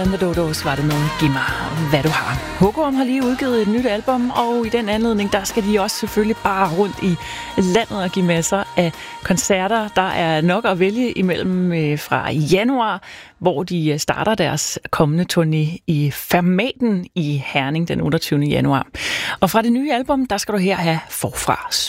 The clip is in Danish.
and the Dodos var det med Giv mig, hvad du har. Hukum har lige udgivet et nyt album, og i den anledning, der skal de også selvfølgelig bare rundt i landet og give masser af koncerter. Der er nok at vælge imellem fra januar, hvor de starter deres kommende turné i Fermaten i Herning den 28. januar. Og fra det nye album, der skal du her have Forfra.